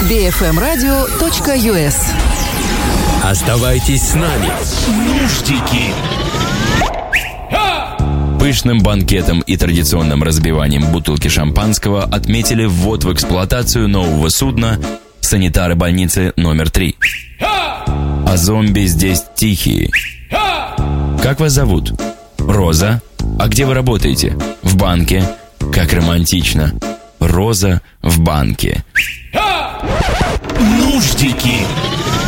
bfmradio.us. Оставайтесь с нами. Нуждики. Пышным банкетом и традиционным разбиванием бутылки шампанского отметили ввод в эксплуатацию нового судна санитары больницы номер 3. А зомби здесь тихие. Как вас зовут? Роза. А где вы работаете? В банке. Как романтично. Роза в банке. Нуждики.